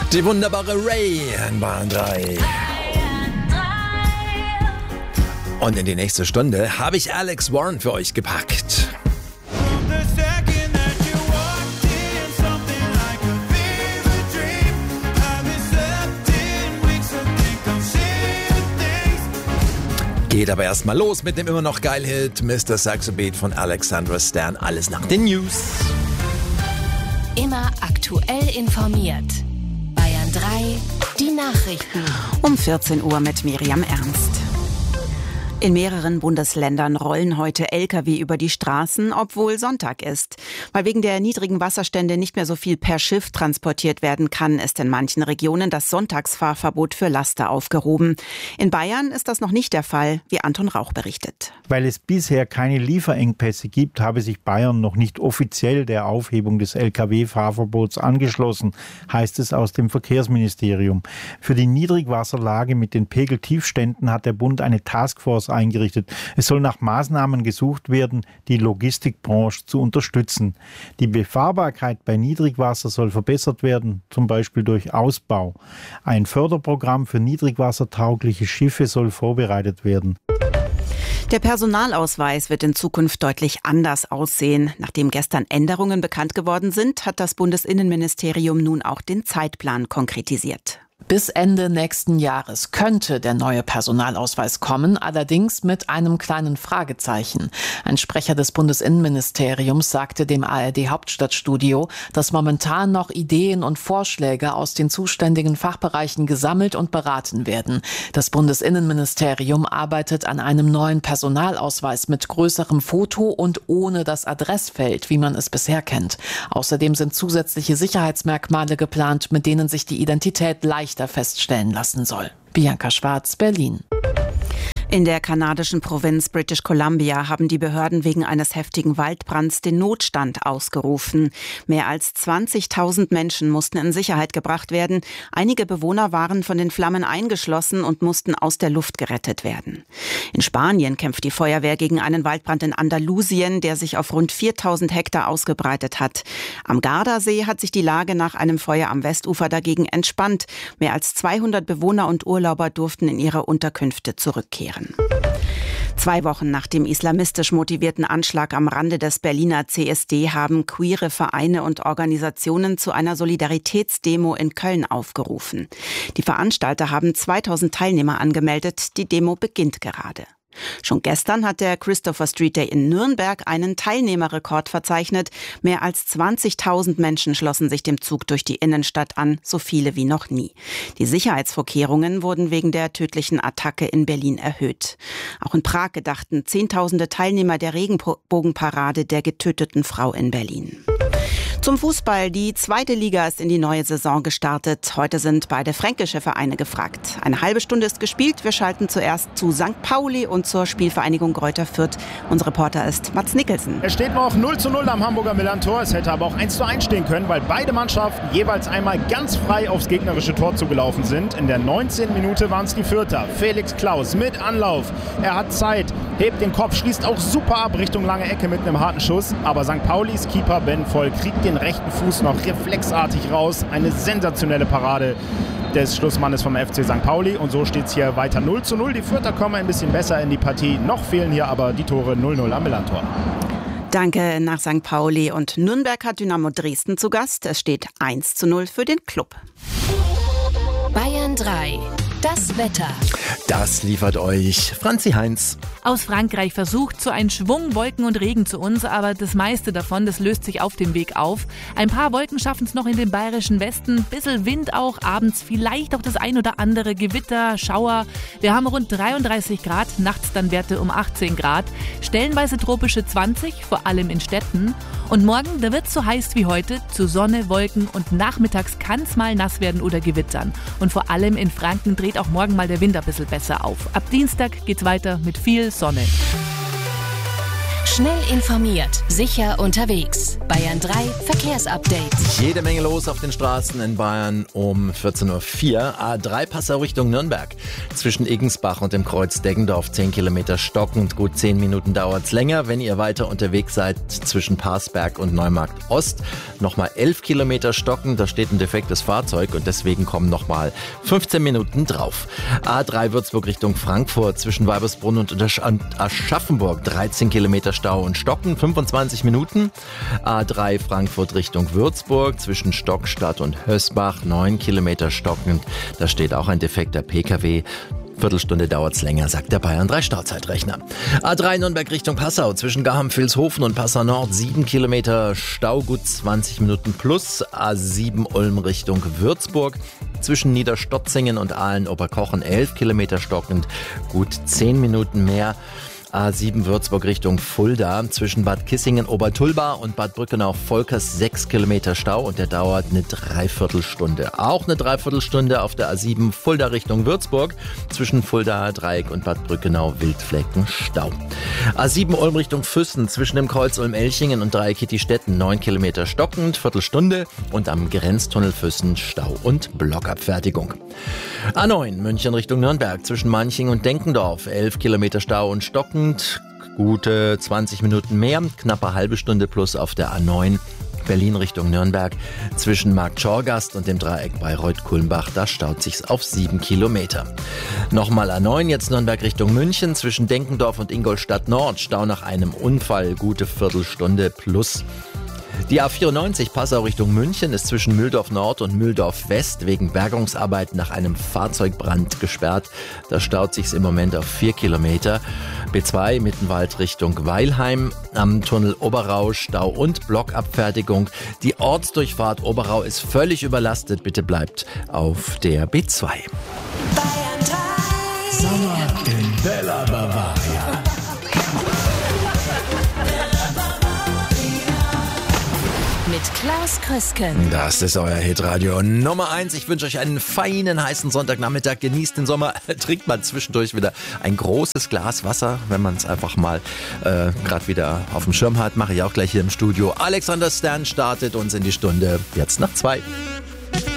Die wunderbare Ray in Bayern 3. Und in die nächste Stunde habe ich Alex Warren für euch gepackt. Geht aber erstmal los mit dem immer noch geil Hit Mr. Saxo Beat von Alexandra Stan. Alles nach den News. Immer aktuell informiert. Bayern 3, die Nachrichten. Um 14 Uhr mit Miriam Ernst. In mehreren Bundesländern rollen heute Lkw über die Straßen, obwohl Sonntag ist. Weil wegen der niedrigen Wasserstände nicht mehr so viel per Schiff transportiert werden kann, ist in manchen Regionen das Sonntagsfahrverbot für Laster aufgehoben. In Bayern ist das noch nicht der Fall, wie Anton Rauch berichtet. Weil es bisher keine Lieferengpässe gibt, habe sich Bayern noch nicht offiziell der Aufhebung des Lkw-Fahrverbots angeschlossen, heißt es aus dem Verkehrsministerium. Für die Niedrigwasserlage mit den Pegeltiefständen hat der Bund eine Taskforce eingerichtet. Es soll nach Maßnahmen gesucht werden, die Logistikbranche zu unterstützen. Die Befahrbarkeit bei Niedrigwasser soll verbessert werden, zum Beispiel durch Ausbau. Ein Förderprogramm für niedrigwassertaugliche Schiffe soll vorbereitet werden. Der Personalausweis wird in Zukunft deutlich anders aussehen. Nachdem gestern Änderungen bekannt geworden sind, hat das Bundesinnenministerium nun auch den Zeitplan konkretisiert. Bis Ende nächsten Jahres könnte der neue Personalausweis kommen, allerdings mit einem kleinen Fragezeichen. Ein Sprecher des Bundesinnenministeriums sagte dem ARD-Hauptstadtstudio, dass momentan noch Ideen und Vorschläge aus den zuständigen Fachbereichen gesammelt und beraten werden. Das Bundesinnenministerium arbeitet an einem neuen Personalausweis mit größerem Foto und ohne das Adressfeld, wie man es bisher kennt. Außerdem sind zusätzliche Sicherheitsmerkmale geplant, mit denen sich die Identität leichter feststellen lassen soll. Bianca Schwarz, Berlin. In der kanadischen Provinz British Columbia haben die Behörden wegen eines heftigen Waldbrands den Notstand ausgerufen. Mehr als 20.000 Menschen mussten in Sicherheit gebracht werden. Einige Bewohner waren von den Flammen eingeschlossen und mussten aus der Luft gerettet werden. In Spanien kämpft die Feuerwehr gegen einen Waldbrand in Andalusien, der sich auf rund 4.000 Hektar ausgebreitet hat. Am Gardasee hat sich die Lage nach einem Feuer am Westufer dagegen entspannt. Mehr als 200 Bewohner und Urlauber durften in ihre Unterkünfte zurückkehren. 2 Wochen nach dem islamistisch motivierten Anschlag am Rande des Berliner CSD haben queere Vereine und Organisationen zu einer Solidaritätsdemo in Köln aufgerufen. Die Veranstalter haben 2.000 Teilnehmer angemeldet. Die Demo beginnt gerade. Schon gestern hat der Christopher Street Day in Nürnberg einen Teilnehmerrekord verzeichnet. Mehr als 20.000 Menschen schlossen sich dem Zug durch die Innenstadt an, so viele wie noch nie. Die Sicherheitsvorkehrungen wurden wegen der tödlichen Attacke in Berlin erhöht. Auch in Prag gedachten Zehntausende Teilnehmer der Regenbogenparade der getöteten Frau in Berlin. Zum Fußball. Die 2. Liga ist in die neue Saison gestartet. Heute sind beide fränkische Vereine gefragt. Eine halbe Stunde ist gespielt. Wir schalten zuerst zu St. Pauli und zur Spielvereinigung Greuther Fürth. Unser Reporter ist Mats Nicholson. Es steht noch 0:0 am Hamburger Millantor. Es hätte aber auch 1:1 stehen können, weil beide Mannschaften jeweils einmal ganz frei aufs gegnerische Tor zugelaufen sind. In der 19. Minute waren es die Fürther. Felix Klaus mit Anlauf. Er hat Zeit, hebt den Kopf, schließt auch super ab Richtung lange Ecke mit einem harten Schuss. Aber St. Paulis Keeper Ben Voll kriegt den rechten Fuß noch reflexartig raus. Eine sensationelle Parade des Schlussmannes vom FC St. Pauli. Und so steht es hier weiter 0:0. Die Fürther kommen ein bisschen besser in die Partie. Noch fehlen hier aber die Tore 0:0 am Millantor. Danke nach St. Pauli. Und Nürnberg hat Dynamo Dresden zu Gast. Es steht 1:0 für den Club. Bayern 3. Das Wetter. Das liefert euch Franzi Heinz. Aus Frankreich versucht so ein Schwung Wolken und Regen zu uns, aber das meiste davon, das löst sich auf dem Weg auf. Ein paar Wolken schaffen es noch in den bayerischen Westen, bisschen Wind auch, abends vielleicht auch das ein oder andere Gewitter, Schauer. Wir haben rund 33 Grad, nachts dann Werte um 18 Grad, stellenweise tropische 20, vor allem in Städten. Und morgen, da wird es so heiß wie heute, zu Sonne, Wolken und nachmittags kann es mal nass werden oder gewittern. Und vor allem in Franken dreht auch morgen mal der Wind ein bisschen besser auf. Ab Dienstag geht's weiter mit viel Sonne. Schnell informiert, sicher unterwegs. Bayern 3 Verkehrsupdate. Jede Menge los auf den Straßen in Bayern um 14.04 Uhr. A3 Passau Richtung Nürnberg. Zwischen Eggensbach und dem Kreuz Deggendorf 10 Kilometer stockend. Gut 10 Minuten dauert's länger. Wenn ihr weiter unterwegs seid zwischen Parsberg und Neumarkt Ost, nochmal 11 Kilometer stockend. Da steht ein defektes Fahrzeug und deswegen kommen nochmal 15 Minuten drauf. A3 Würzburg Richtung Frankfurt. Zwischen Weibersbrunn und Aschaffenburg 13 Kilometer Stau und Stocken, 25 Minuten. A3 Frankfurt Richtung Würzburg, zwischen Stockstadt und Hösbach, 9 Kilometer stockend. Da steht auch ein defekter PKW. Viertelstunde dauert's länger, sagt der Bayern 3 Stauzeitrechner. A3 Nürnberg Richtung Passau, zwischen Garham-Vilshofen und Passau Nord, 7 Kilometer Stau, gut 20 Minuten plus. A7 Ulm Richtung Würzburg, zwischen Niederstotzingen und Aalen-Oberkochen, 11 Kilometer stockend, gut 10 Minuten mehr. A7 Würzburg Richtung Fulda, zwischen Bad Kissingen-Obertulba und Bad Brückenau-Volkers 6 Kilometer Stau und der dauert eine Dreiviertelstunde. Auch eine Dreiviertelstunde auf der A7 Fulda Richtung Würzburg, zwischen Fuldaer Dreieck und Bad Brückenau-Wildflecken Stau. A7 Ulm Richtung Füssen, zwischen dem Kreuz Ulm-Elchingen und Dreieck-Kittistetten 9 Kilometer stockend, Viertelstunde und am Grenztunnel Füssen Stau und Blockabfertigung. A9 München Richtung Nürnberg, zwischen Manching und Denkendorf 11 Kilometer Stau und stockend. Gute 20 Minuten mehr, knappe halbe Stunde plus auf der A9 Berlin Richtung Nürnberg. Zwischen Marktschorgast und dem Dreieck Bayreuth-Kulmbach, da staut sich's auf 7 Kilometer. Nochmal A9, jetzt Nürnberg Richtung München. Zwischen Denkendorf und Ingolstadt Nord, Stau nach einem Unfall, gute Viertelstunde plus. Die A94 Passau Richtung München ist zwischen Mühldorf Nord und Mühldorf West wegen Bergungsarbeiten nach einem Fahrzeugbrand gesperrt. Da staut sich's im Moment auf 4 Kilometer. B2 Mittenwald Richtung Weilheim, am Tunnel Oberau Stau und Blockabfertigung. Die Ortsdurchfahrt Oberau ist völlig überlastet. Bitte bleibt auf der B2. Bayern 3. Sommer in Bella Bavaria. Mit Klaus Krüsken. Das ist euer Hitradio Nummer 1. Ich wünsche euch einen feinen, heißen Sonntagnachmittag. Genießt den Sommer. Trinkt mal zwischendurch wieder ein großes Glas Wasser, wenn man es einfach mal gerade wieder auf dem Schirm hat. Mache ich auch gleich hier im Studio. Alexander Stern startet uns in die Stunde jetzt nach 2.